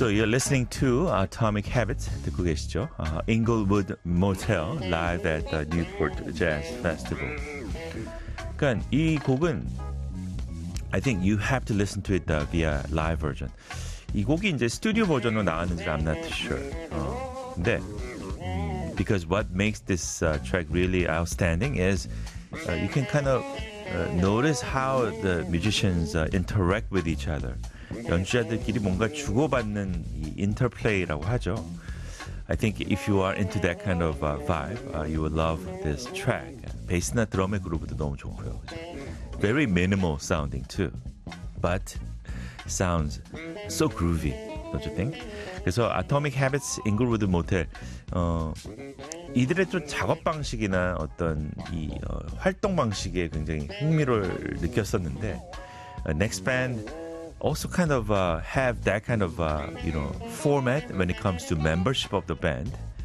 So you're listening to Atomic Habits 듣고 계시죠? Inglewood Motel live at the Newport Jazz Festival. 그러니까 이 곡은 I think you have to listen to it via live version. 이 곡이 이제 스튜디오 버전으로 나왔는지 I'm not sure. 근데 because what makes this track really outstanding is you can kind of notice how the musicians interact with each other. 연주자들끼리 뭔가 주고받는 이 interplay라고 하죠. I think if you are into that kind of vibe, you will love this track. 베이스나 드럼의 그루브도 너무 좋고요. Very minimal sounding too, but sounds so groovy, don't you think? 그래서 Atomic Habits, Inglewood Motel 이들의 또 작업 방식이나 어떤 이 활동 방식에 굉장히 흥미를 느꼈었는데 Next Band also kind of have that kind of format when it comes to membership of the band.